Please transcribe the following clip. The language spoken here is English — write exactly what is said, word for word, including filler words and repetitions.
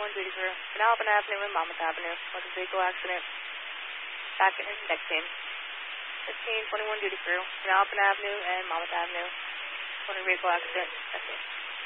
twenty-one duty crew. Penalpin Avenue and Monmouth Avenue. Motor vehicle accident. Back in next team. fifteen twenty-one duty crew. Penalpin Avenue and Monmouth Avenue. Motor vehicle accident. That's it.